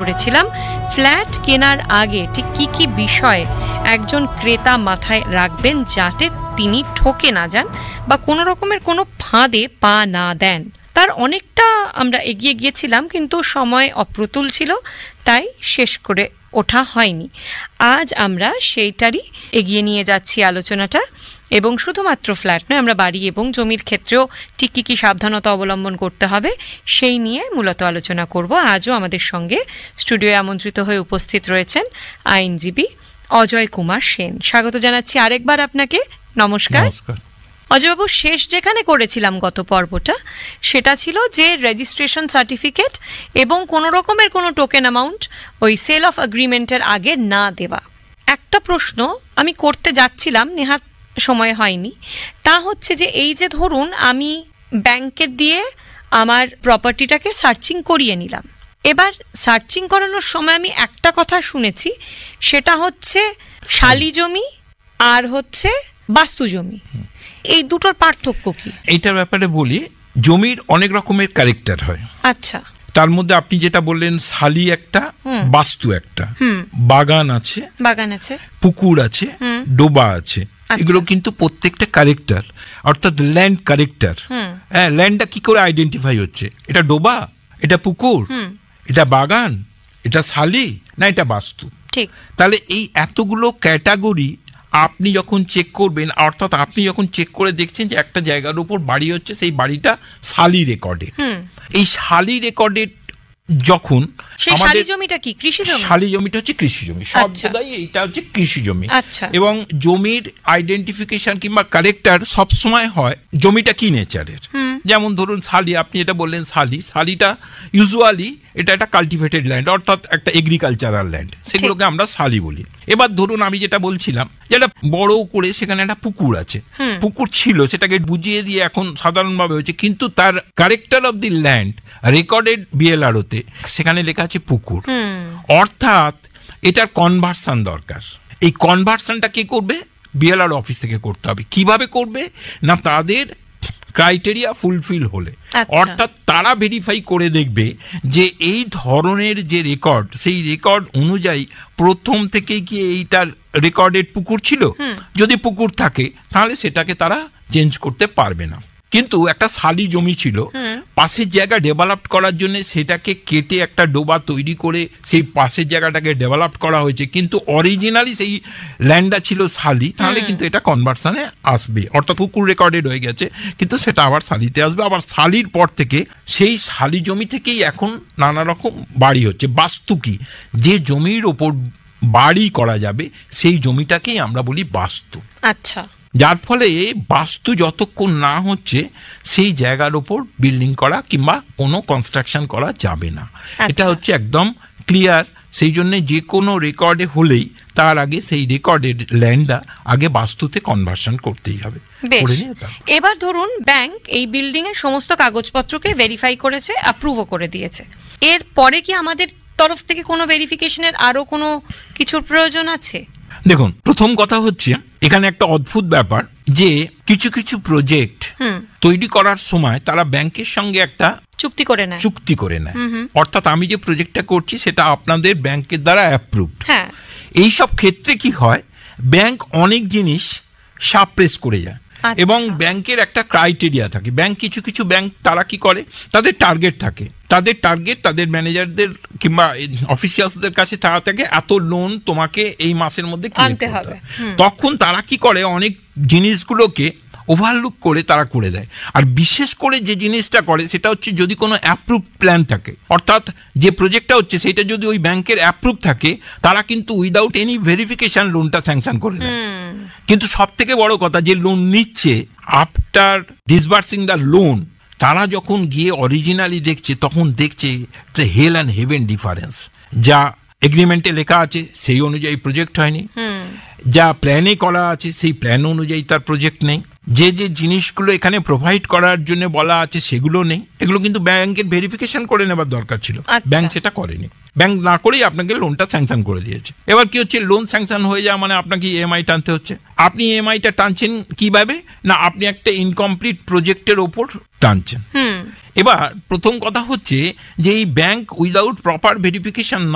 করেছিলাম ফ্ল্যাট কেনার আগে ঠিক কি কি বিষয় একজন ক্রেতা মাথায় রাখবেন যাতে তিনি ঠকে না যান বা কোনো রকমের কোনো ফাঁদে পা না দেন। তার অনেকটা আমরা এগিয়ে গিয়েছিলাম, কিন্তু সময় অপ্রতুল ছিল, তাই শেষ করে ওঠা হয়নি। আজ আমরা সেইটারই এগিয়ে নিয়ে যাচ্ছি আলোচনাটা, এবং শুধুমাত্র ফ্ল্যাট নয়, আমরা বাড়ি এবং জমির ক্ষেত্রেও ঠিক কী কী সাবধানতা অবলম্বন করতে হবে সেই নিয়ে মূলত আলোচনা করব। আজও আমাদের সঙ্গে স্টুডিওয়ে আমন্ত্রিত হয়ে উপস্থিত রয়েছেন আইনজীবী অজয় কুমার সেন। স্বাগত জানাচ্ছি আরেকবার আপনাকে। নমস্কার। অজয়বাবু, শেষ যেখানে করেছিলাম গত পর্বটা, সেটা ছিল যে রেজিস্ট্রেশন সার্টিফিকেট এবং কোনো রকমের কোনো টোকেন অ্যামাউন্ট ওই সেল অফ এগ্রিমেন্টের আগে না দেওয়া। একটা প্রশ্ন আমি করতে যাচ্ছিলাম, নেহাত সময় হয়নি, তা হচ্ছে যে এই যে ধরুন আমি ব্যাংকে দিয়ে আমার প্রপার্টিটাকে সার্চিং করিয়ে নিলাম, এবার সার্চিং করানোর সময় আমি একটা কথা শুনেছি, সেটা হচ্ছে শালি জমি আর হচ্ছে বাস্তু জমি, এই দুটোর পার্থক্য কি? এইটার ব্যাপারে বলি, জমির অনেক রকমের ক্যারেক্টার হয়। আচ্ছা। তার মধ্যে আপনি যেটা বললেন শালি একটা, বাস্তু একটা, বাগান আছে, পুকুর আছে, ডোবা আছে, এগুলো কিন্তু প্রত্যেকটা ক্যারেক্টার, অর্থাৎ ল্যান্ড ক্যারেক্টার। হ্যাঁ, ল্যান্ডটা কি করে আইডেন্টিফাই হচ্ছে? এটা ডোবা, এটা পুকুর, এটা বাগান, এটা শালি, না এটা বাস্তু? ঠিক। তাহলে এই এতগুলো ক্যাটাগরি আপনি যখন চেক করবেন, অর্থাৎ আপনি যখন চেক করে দেখছেন যে একটা জায়গার উপর বাড়ি হচ্ছে, সেই বাড়িটা শালি রেকর্ডেড। এই শালি রেকর্ডেড যখন আমাদের জমিটা কি কৃষি জমি? শালি জমিটা হচ্ছে কৃষি জমি, সব জায়গায় এইটা হচ্ছে কৃষি জমি। এবং জমির আইডেন্টিফিকেশন কিংবা ক্যারেক্টার সবসময় হয় জমিটা কি নেচারের। যেমন ধরুন শালি, আপনি এটা বললেন শালিটা ইউজুয়ালি এটা একটা কাল্টিভেটেড ল্যান্ড, অর্থাৎ একটা এগ্রিকালচারাল ল্যান্ড, সেগুলোকে আমরা শালি বলি। এবার ধরুন আমি যেটা বলছিলাম, যেটা বড় করে সেখানে একটা পুকুর আছে, পুকুর ছিল, সেটাকে বুঝিয়ে দিয়ে এখন সাধারণভাবে হচ্ছে, কিন্তু তার character of the land recorded বিএলআরওতে সেখানে লেখা আছে পুকুর, অর্থাৎ এটার কনভার্সন দরকার। এই কনভার্সনটা কে করবে? বিএলআর অফিস থেকে করতে হবে। কিভাবে করবে? না তাদের ক্রাইটেরিয়া ফুলফিল হলে, অর্থাৎ তারা ভেরিফাই করে দেখবে যে এই ধরনের যে রেকর্ড, সেই রেকর্ড অনুযায়ী প্রথম থেকে কি এইটার রেকর্ডেড পুকুর ছিল। যদি পুকুর থাকে তাহলে সেটাকে তারা চেঞ্জ করতে পারবে না। কিন্তু একটা শালি জমি ছিল, পাশের জায়গা ডেভেলপ করার জন্য সেটাকে কেটে একটা ডোবা তৈরি করে সেই পাশের জায়গাটাকে ডেভেলপ করা হয়েছে, কিন্তু অরিজিনালি সেই ল্যান্ডটা ছিল শালি, তাহলে কিন্তু এটা কনভার্সনে আসবে, অর্থাৎ পুকুর রেকর্ডেড হয়ে গেছে, কিন্তু সেটা আবার শালিতে আসবে। আবার শালির পর থেকে সেই শালি জমি থেকেই এখন নানা রকম বাড়ি হচ্ছে। বাস্তু কি? যে জমির ওপর বাড়ি করা যাবে সেই জমিটাকেই আমরা বলি বাস্তু। আচ্ছা। যার ফলে বাস্তু যতক্ষণ না হচ্ছে সেই জায়গার উপর বিল্ডিং করা কিংবা কোনো কনস্ট্রাকশন করা যাবে না। এটা হচ্ছে একদম ক্লিয়ার। সেই জন্য যে কোনো রেকর্ডে হলেই তার আগে সেই রেকর্ডেড ল্যান্ডটা আগে বাস্তুতে কনভার্সন করতেই হবে। এবার ধরুন ব্যাংক এই বিল্ডিং এর সমস্ত কাগজপত্রকে ভেরিফাই করেছে, অ্যাপ্রুভও করে দিয়েছে, এর পরে কি আমাদের তরফ থেকে কোনো ভেরিফিকেশনের আরো কোনো কিছুর প্রয়োজন আছে? দেখুন, প্রথম কথা হচ্ছে এখানে একটা অদ্ভুত ব্যাপার যে কিছু কিছু প্রজেক্ট তৈরি করার সময় তারা ব্যাংকের সঙ্গে একটা চুক্তি করে নেয়, অর্থাৎ আমি যে প্রজেক্টটা করছি সেটা আপনাদের ব্যাংকের দ্বারা অ্যাপ্রুভড। এই সব ক্ষেত্রে কি হয়, ব্যাংক অনেক জিনিস সাপ্রেস করে যায় এবং ব্যাংকের একটা ক্রাইটেরিয়া থাকে। ব্যাংক কিছু কিছু ব্যাংক তারা কি করে, তাদের টার্গেট থাকে, তাদের ম্যানেজারদের কিংবা অফিসিয়ালসদের কাছে তারা থাকে এত লোন তোমাকে এই মাসের মধ্যে কিনতে হবে। তখন তারা কি করে, অনেক জিনিসগুলোকে ওভারলুক করে তারা করে দেয়। আর বিশেষ করে যে জিনিসটা করে সেটা হচ্ছে যদি কোনো অ্যাপ্রুভ প্ল্যান থাকে, অর্থাৎ যে প্রজেক্টটা হচ্ছে সেটা যদি ওই ব্যাংকের অ্যাপ্রুভ থাকে, তারা কিন্তু উইদাউট এনি ভেরিফিকেশন লোনটা স্যাংশন করে দেয়। কিন্তু সব থেকে বড় কথা, যে লোন নিচ্ছে আফটার ডিসবার্সিং দ্য লোন, তারা যখন গিয়ে অরিজিনালি দেখছে তখন দেখছে যে হেল অ্যান্ড হেভেন ডিফারেন্স। যা এগ্রিমেন্টে লেখা আছে সেই অনুযায়ী প্রজেক্ট হয়নি, যা প্ল্যানে করা আছে সেই প্ল্যান অনুযায়ী তার প্রজেক্ট নেই, যে যে জিনিসগুলো এখানে প্রোভাইড করার জন্য বলা আছে সেগুলো নেই। এগুলো কিন্তু ব্যাংকের ভেরিফিকেশন করে নেবার দরকার ছিল, ব্যাংক সেটা করেনি। ব্যাংক না করেই আপনাকে লোনটা স্যাংশন করে দিয়েছে। এবার কি হচ্ছে, লোন স্যাংশন হয়ে যাওয়া মানে আপনাকে ইএমআই টানতে হচ্ছে। আপনি ইএমআইটা টানছেন কিভাবে? না, আপনি একটা ইনকমপ্লিট প্রজেক্টের ওপর টানছেন। এবার প্রথম কথা হচ্ছে যে এই ব্যাংক উইদাউট প্রপার ভেরিফিকেশন